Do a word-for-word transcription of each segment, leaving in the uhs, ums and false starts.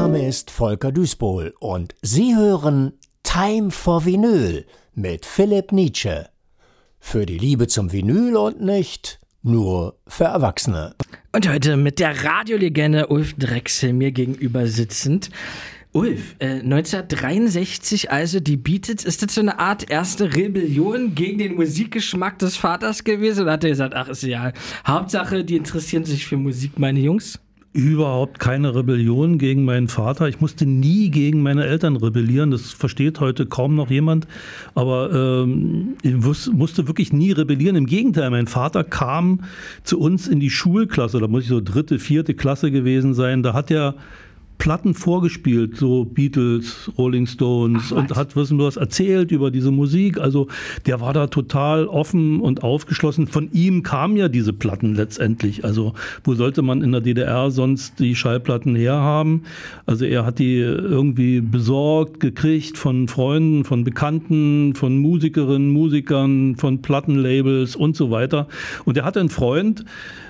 Name ist Volker Düßbol und Sie hören Time for Vinyl mit Philipp Nietzsche. Für die Liebe zum Vinyl und nicht nur für Erwachsene. Und heute mit der Radiolegende Ulf Drechsel mir gegenüber sitzend. Ulf, äh, neunzehnhundertdreiundsechzig, also die Beatles, ist das so eine Art erste Rebellion gegen den Musikgeschmack des Vaters gewesen? Oder hat er gesagt, ach ist ja, Hauptsache, die interessieren sich für Musik, meine Jungs? Überhaupt keine Rebellion gegen meinen Vater. Ich musste nie gegen meine Eltern rebellieren. Das versteht heute kaum noch jemand. Aber ähm, ich wus- musste wirklich nie rebellieren. Im Gegenteil, mein Vater kam zu uns in die Schulklasse. Da muss ich so dritte, vierte Klasse gewesen sein. Da hat er Platten vorgespielt, so Beatles, Rolling Stones, Ach, und hat wissen was erzählt über diese Musik. Also der war da total offen und aufgeschlossen. Von ihm kamen ja diese Platten letztendlich. Also wo sollte man in der D D R sonst die Schallplatten herhaben? Also er hat die irgendwie besorgt, gekriegt von Freunden, von Bekannten, von Musikerinnen, Musikern, von Plattenlabels und so weiter. Und er hatte einen Freund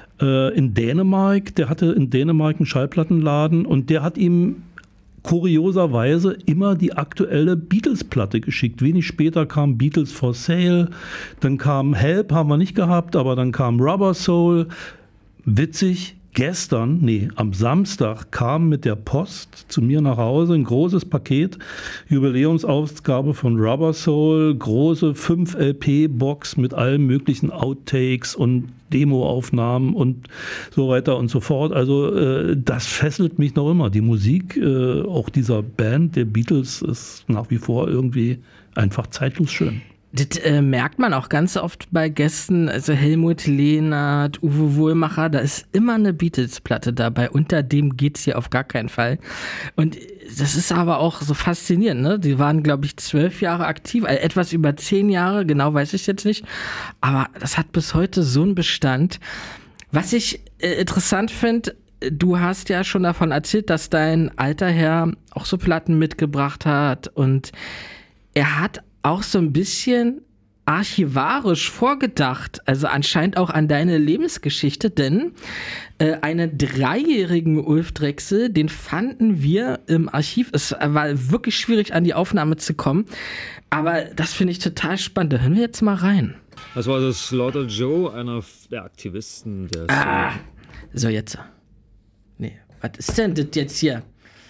in Dänemark, der hatte in Dänemark einen Schallplattenladen und der hat ihm kurioserweise immer die aktuelle Beatles-Platte geschickt. Wenig später kam Beatles for Sale, dann kam Help, haben wir nicht gehabt, aber dann kam Rubber Soul. Witzig, gestern, nee, am Samstag kam mit der Post zu mir nach Hause ein großes Paket, Jubiläumsausgabe von Rubber Soul, große fünf L P-Box mit allen möglichen Outtakes und Demoaufnahmen und so weiter und so fort. Also äh, das fesselt mich noch immer. Die Musik, äh, auch dieser Band, der Beatles, ist nach wie vor irgendwie einfach zeitlos schön. Das äh, merkt man auch ganz oft bei Gästen, also Helmut Lehnert, Uwe Wohlmacher, da ist immer eine Beatles-Platte dabei, unter dem geht's hier auf gar keinen Fall. Und das ist aber auch so faszinierend, ne? Die waren, glaube ich, zwölf Jahre aktiv, also etwas über zehn Jahre, genau weiß ich jetzt nicht, aber das hat bis heute so einen Bestand. Was ich äh, interessant finde, du hast ja schon davon erzählt, dass dein alter Herr auch so Platten mitgebracht hat und er hat auch so ein bisschen archivarisch vorgedacht, also anscheinend auch an deine Lebensgeschichte, denn äh, einen dreijährigen Ulf Drechsel, den fanden wir im Archiv. Es war wirklich schwierig, an die Aufnahme zu kommen, aber das finde ich total spannend. Da hören wir jetzt mal rein. Das war das Slaughter Joe, einer der Aktivisten. Der ah, so jetzt. Nee, was ist denn das jetzt hier?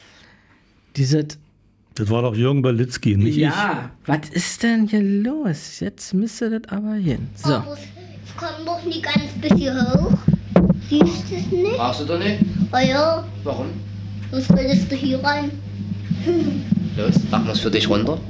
Dieses... Das war doch Jürgen Balitzky, nicht ja, ich. Ja, was ist denn hier los? Jetzt müsste das aber hin. So. Aber es kommt noch nicht ganz bis hier hoch. Siehst du es nicht? Brauchst du doch nicht? Oh ja. Warum? Was willst du hier rein? Los, machen wir es für dich runter.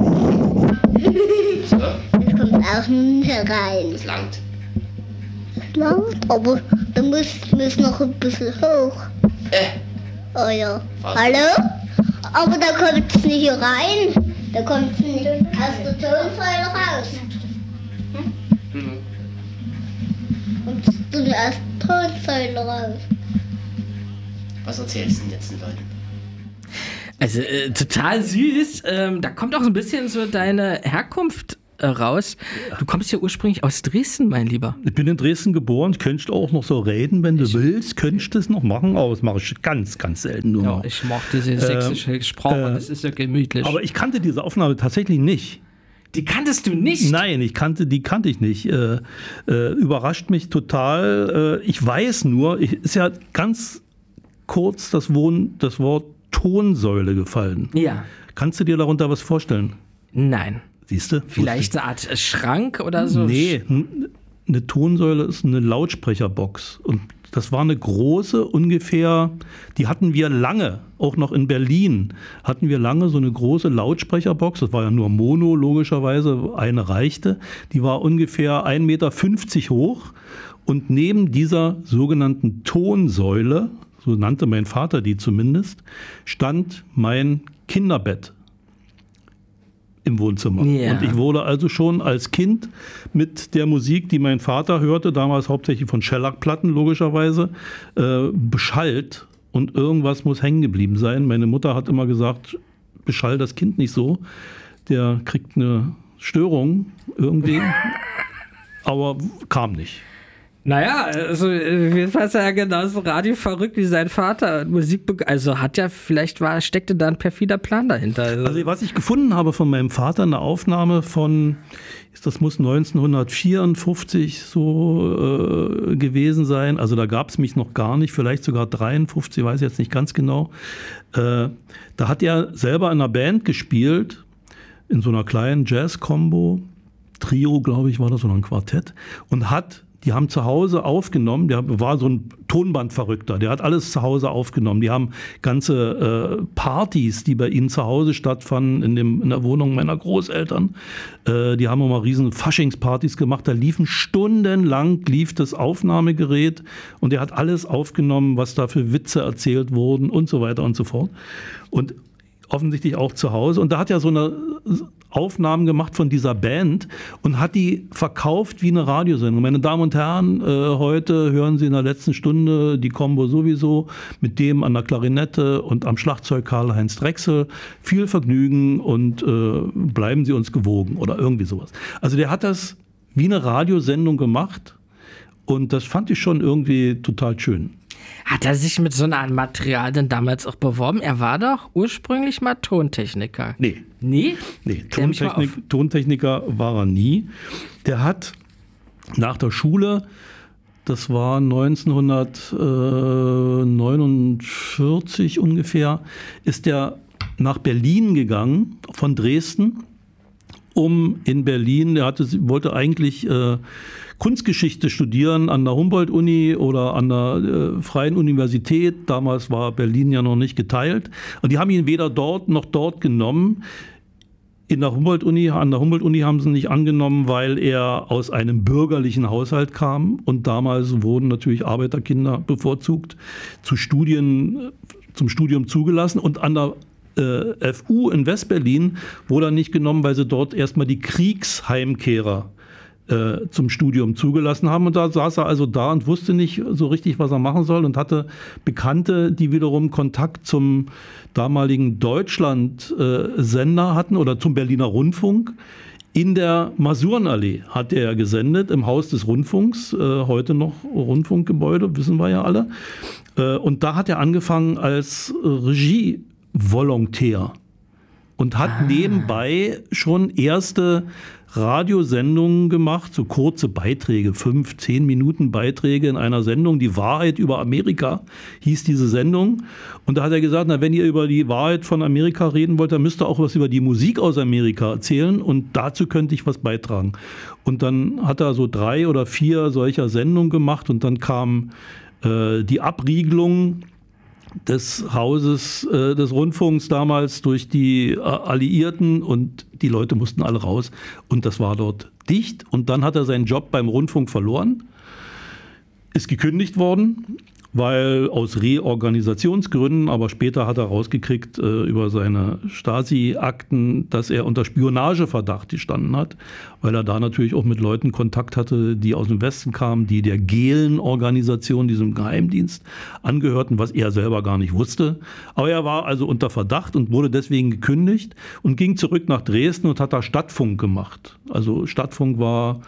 So, Es kommt auch nicht rein. das langt. Laut, aber dann müssen wir noch ein bisschen hoch. Äh, Oh ja. Was? Hallo? Aber da kommt es nicht hier rein. Da kommt es nicht aus der Tonsäule raus. mhm. Kommt es nur aus der Tonsäule raus. Was erzählst du denn jetzt den Leuten? Also äh, total süß. Ähm, da kommt auch so ein bisschen so deine Herkunft äh, raus. Du kommst ja ursprünglich aus Dresden, mein Lieber. Ich bin in Dresden geboren, könntest auch noch so reden, wenn du ich willst, könntest es noch machen, aber das mache ich ganz, ganz selten nur Ja, noch. ich mag diese sächsische äh, Sprache, äh, das ist ja gemütlich. Aber ich kannte diese Aufnahme tatsächlich nicht. Die kanntest du nicht? Nein, ich kannte, die kannte ich nicht. Äh, äh, überrascht mich total. Äh, ich weiß nur, ich, ist ja ganz kurz das, Wohn, das Wort Tonsäule gefallen. Ja. Kannst du dir darunter was vorstellen? Nein. Siehst du? Vielleicht eine Art Schrank oder so? Nee, eine Tonsäule ist eine Lautsprecherbox. Und das war eine große, ungefähr, die hatten wir lange, auch noch in Berlin, hatten wir lange so eine große Lautsprecherbox. Das war ja nur Mono, logischerweise, eine reichte. Die war ungefähr ein Meter fünfzig hoch. Und neben dieser sogenannten Tonsäule, so nannte mein Vater die zumindest, stand mein Kinderbett im Wohnzimmer. Ja. Und ich wurde also schon als Kind mit der Musik, die mein Vater hörte, damals hauptsächlich von Shellac-Platten logischerweise, äh, beschallt. Und irgendwas muss hängen geblieben sein. Meine Mutter hat immer gesagt, beschall das Kind nicht so. Der kriegt eine Störung irgendwie. Aber kam nicht. Naja, also jedenfalls er ja genauso radioverrückt wie sein Vater. Musik, also hat ja, vielleicht war, steckte da ein perfider Plan dahinter. Also, Also was ich gefunden habe von meinem Vater, eine Aufnahme von, das muss neunzehnhundertvierundfünfzig so äh, gewesen sein. Also da gab es mich noch gar nicht, vielleicht sogar dreiundfünfzig, weiß ich jetzt nicht ganz genau. Äh, da hat er selber in einer Band gespielt, in so einer kleinen Jazz-Kombo. Trio, glaube ich, war das, oder ein Quartett. Und hat Die haben zu Hause aufgenommen, der war so ein Tonbandverrückter, der hat alles zu Hause aufgenommen. Die haben ganze äh, Partys, die bei ihnen zu Hause stattfanden, in, dem, in der Wohnung meiner Großeltern. Äh, die haben immer riesen Faschingspartys gemacht, da liefen stundenlang, lief das Aufnahmegerät und der hat alles aufgenommen, was da für Witze erzählt wurden und so weiter und so fort. Und offensichtlich auch zu Hause. Und da hat er so eine Aufnahmen gemacht von dieser Band und hat die verkauft wie eine Radiosendung. Meine Damen und Herren, äh, heute hören Sie in der letzten Stunde die Combo sowieso mit dem an der Klarinette und am Schlagzeug Karl-Heinz Drechsel. Viel Vergnügen und äh, bleiben Sie uns gewogen oder irgendwie sowas. Also der hat das wie eine Radiosendung gemacht und das fand ich schon irgendwie total schön. Hat er sich mit so einer Art Material denn damals auch beworben? Er war doch ursprünglich mal Tontechniker. Nee. Nee? Nee, Tontechnik, Tontechniker war er nie. Der hat nach der Schule, das war neunzehnhundertneunundvierzig ungefähr, ist er nach Berlin gegangen, von Dresden, um in Berlin, er hatte, wollte eigentlich äh, Kunstgeschichte studieren an der Humboldt-Uni oder an der äh, Freien Universität. Damals war Berlin ja noch nicht geteilt. Und die haben ihn weder dort noch dort genommen. In der Humboldt-Uni, an der Humboldt-Uni haben sie ihn nicht angenommen, weil er aus einem bürgerlichen Haushalt kam. Und damals wurden natürlich Arbeiterkinder bevorzugt zu Studien, zum Studium zugelassen. Und an der äh, F U in Westberlin wurde er nicht genommen, weil sie dort erstmal die Kriegsheimkehrer zum Studium zugelassen haben. Und da saß er also da und wusste nicht so richtig, was er machen soll und hatte Bekannte, die wiederum Kontakt zum damaligen Deutschland-Sender hatten oder zum Berliner Rundfunk. In der Masurenallee hat er gesendet, im Haus des Rundfunks, heute noch Rundfunkgebäude, wissen wir ja alle. Und da hat er angefangen als Regie-Volontär und hat ah. nebenbei schon erste Radiosendungen gemacht, so kurze Beiträge, fünf, zehn Minuten Beiträge in einer Sendung. Die Wahrheit über Amerika hieß diese Sendung. Und da hat er gesagt, na, wenn ihr über die Wahrheit von Amerika reden wollt, dann müsst ihr auch was über die Musik aus Amerika erzählen und dazu könnte ich was beitragen. Und dann hat er so drei oder vier solcher Sendungen gemacht und dann kam äh, die Abriegelung des Hauses, äh, des Rundfunks damals durch die äh, Alliierten und die Leute mussten alle raus und das war dort dicht und dann hat er seinen Job beim Rundfunk verloren, ist gekündigt worden, weil aus Reorganisationsgründen, aber später hat er rausgekriegt äh, über seine Stasi-Akten, dass er unter Spionageverdacht gestanden hat, weil er da natürlich auch mit Leuten Kontakt hatte, die aus dem Westen kamen, die der Gehlen-Organisation, diesem Geheimdienst, angehörten, was er selber gar nicht wusste. Aber er war also unter Verdacht und wurde deswegen gekündigt und ging zurück nach Dresden und hat da Stadtfunk gemacht. Also Stadtfunk war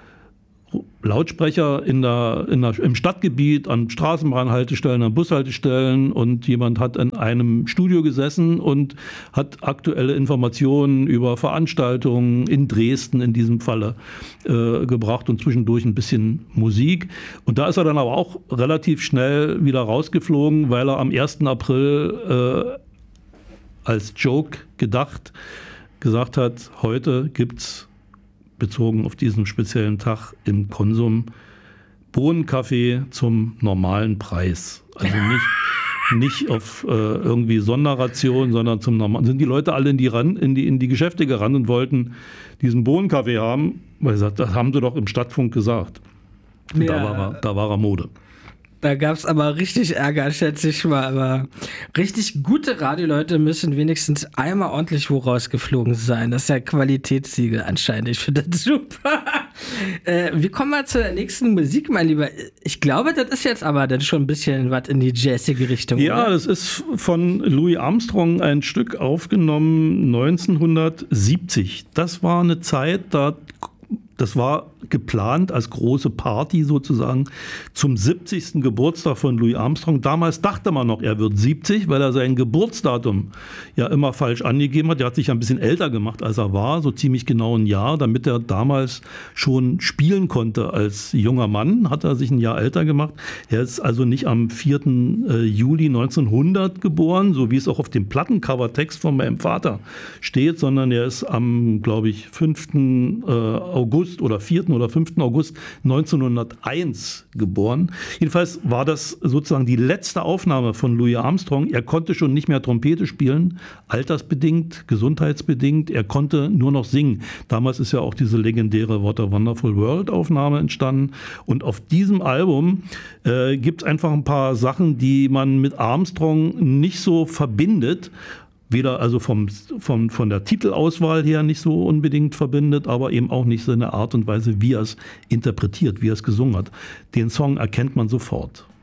Lautsprecher in der, in der, im Stadtgebiet, an Straßenbahnhaltestellen, an Bushaltestellen und jemand hat in einem Studio gesessen und hat aktuelle Informationen über Veranstaltungen in Dresden in diesem Falle äh, gebracht und zwischendurch ein bisschen Musik. Und da ist er dann aber auch relativ schnell wieder rausgeflogen, weil er am ersten April äh, als Joke gedacht gesagt hat, heute gibt's bezogen auf diesen speziellen Tag im Konsum Bohnenkaffee zum normalen Preis. Also nicht, nicht auf äh, irgendwie Sonderration, sondern zum normalen. Sind die Leute alle in die, ran, in die, in die Geschäfte gerannt und wollten diesen Bohnenkaffee haben, weil sie sagt, das haben sie doch im Stadtfunk gesagt. Ja. Da war er, da war er Mode. Da gab es aber richtig Ärger, schätze ich mal. Aber richtig gute Radioleute müssen wenigstens einmal ordentlich wo rausgeflogen sein. Das ist ja Qualitätssiegel anscheinend. Ich finde das super. äh, wir kommen mal zur nächsten Musik, mein Lieber. Ich glaube, das ist jetzt aber dann schon ein bisschen was in die jazzige Richtung. Ja, oder? Das ist von Louis Armstrong ein Stück aufgenommen neunzehnhundertsiebzig. Das war eine Zeit, da, das war geplant als große Party sozusagen zum siebzigsten Geburtstag von Louis Armstrong. Damals dachte man noch, er wird siebzig, weil er sein Geburtsdatum ja immer falsch angegeben hat. Er hat sich ein bisschen älter gemacht, als er war, so ziemlich genau ein Jahr, damit er damals schon spielen konnte als junger Mann, hat er sich ein Jahr älter gemacht. Er ist also nicht am vierten Juli neunzehnhundert geboren, so wie es auch auf dem Plattencover-Text von meinem Vater steht, sondern er ist am, glaube ich, fünften August oder vierten oder fünften August neunzehnhunderteins geboren. Jedenfalls war das sozusagen die letzte Aufnahme von Louis Armstrong. Er konnte schon nicht mehr Trompete spielen, altersbedingt, gesundheitsbedingt. Er konnte nur noch singen. Damals ist ja auch diese legendäre What a Wonderful World Aufnahme entstanden. Und auf diesem Album äh, gibt es einfach ein paar Sachen, die man mit Armstrong nicht so verbindet. Weder also vom, vom, von der Titelauswahl her nicht so unbedingt verbindet, aber eben auch nicht so eine Art und Weise, wie er es interpretiert, wie er es gesungen hat. Den Song erkennt man sofort.